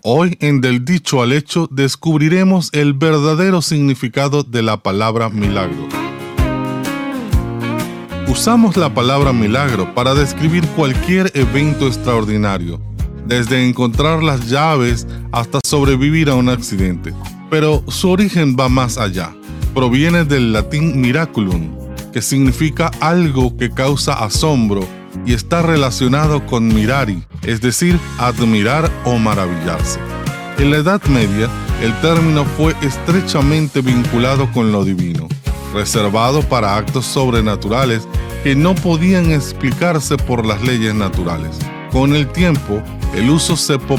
Hoy en Del Dicho al Hecho descubriremos el verdadero significado de la palabra milagro. Usamos la palabra milagro para describir cualquier evento extraordinario, desde encontrar las llaves hasta sobrevivir a un accidente. Pero su origen va más allá. Proviene del latín miraculum, que significa algo que causa asombro y está relacionado con mirari, es decir, admirar o maravillarse. En la Edad Media, el término fue estrechamente vinculado con lo divino, reservado para actos sobrenaturales que no podían explicarse por las leyes naturales. Con el tiempo, el uso se